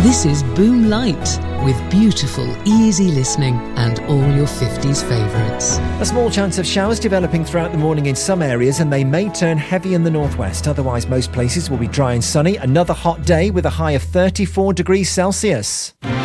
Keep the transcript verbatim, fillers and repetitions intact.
This is Boom Light, with beautiful, easy listening and all your fifties favourites. A small chance of showers developing throughout the morning in some areas, and they may turn heavy in the northwest. Otherwise, most places will be dry and sunny. Another hot day with a high of thirty-four degrees Celsius.